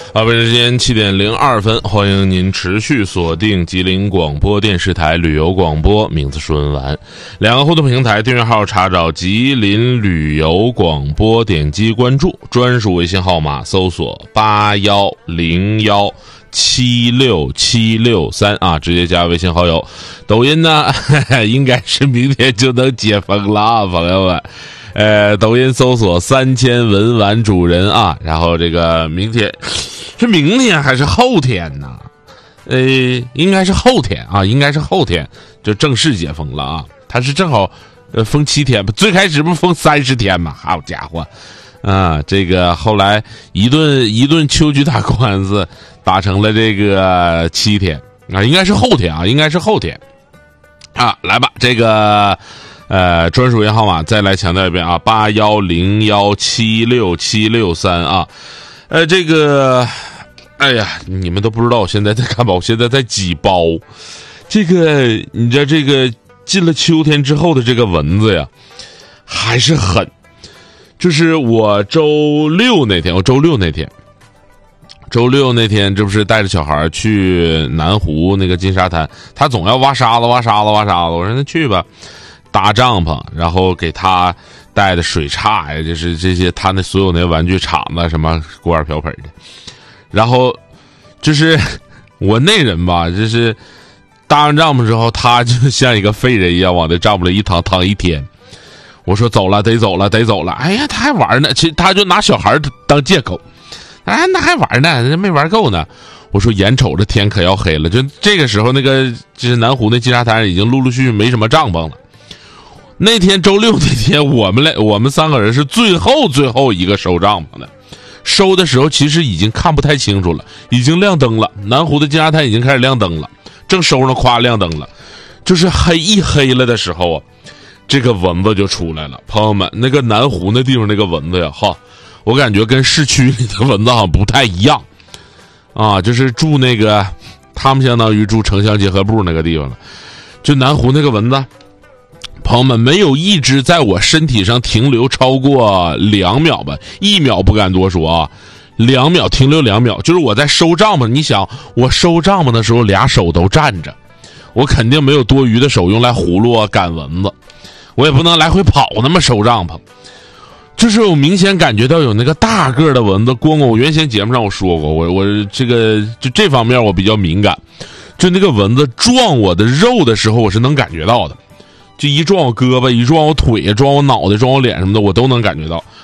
北京时间7点02分，欢迎您持续锁定吉林广播电视台旅游广播，名字是文玩。两个互动平台订阅号查找吉林旅游广播，点击关注，专属微信号码搜索8101767663啊，直接加微信好友。抖音呢，应该是明天就能解封了啊，朋友们。抖音搜索3000文玩主人啊，然后这个明天是明天还是后天呢？应该是后天啊，应该是后天就正式解封了啊。它是正好封7天，最开始不封30天嘛，好家伙啊！这个后来一顿秋菊打官司打成了这个7天啊，应该是后天啊，应该是后天啊。来吧，这个。专属微信号码再来强调一遍啊，8101767663啊，这个，哎呀，你们都不知道我现在在干嘛，我现在在挤包。这个，你知道这个进了秋天之后的这个蚊子呀，还是狠。就是我周六那天，这不是带着小孩去南湖那个金沙滩，他总要挖沙子，我说那去吧。搭帐篷，然后给他带的水叉呀，就是这些他那所有那玩具铲子什么锅碗瓢盆的。然后就是我那人吧，就是搭完帐篷之后，他就像一个废人一样往那帐篷里一躺一天。我说走了，得走了。哎呀，他还玩呢，其实他就拿小孩当借口。哎，那还玩呢，人没玩够呢。我说眼瞅着天可要黑了，就这个时候那个就是南湖那金沙滩已经陆陆续续没什么帐篷了。那天周六那天，我们3个人是最后一个收帐篷的。收的时候其实已经看不太清楚了，已经亮灯了。南湖的金沙滩已经开始亮灯了，正收上夸亮灯了，就是黑了的时候啊，这个蚊子就出来了。朋友们，那个南湖那地方那个蚊子呀，我感觉跟市区里的蚊子好像不太一样啊，就是住那个他们相当于住城乡结合部那个地方了，就南湖那个蚊子。朋友们，没有一只在我身体上停留超过2秒吧，1秒不敢多说啊，2秒停留2秒，就是我在收帐篷。你想，我收帐篷的时候俩手都站着，我肯定没有多余的手用来葫芦啊赶蚊子，我也不能来回跑那么收帐篷。就是我明显感觉到有那个大个的蚊子，我原先节目上我说过，我这个就这方面我比较敏感，就那个蚊子撞我的肉的时候，我是能感觉到的。就一撞我胳膊，一撞我腿，撞我脑袋，撞我脸什么的，我都能感觉到。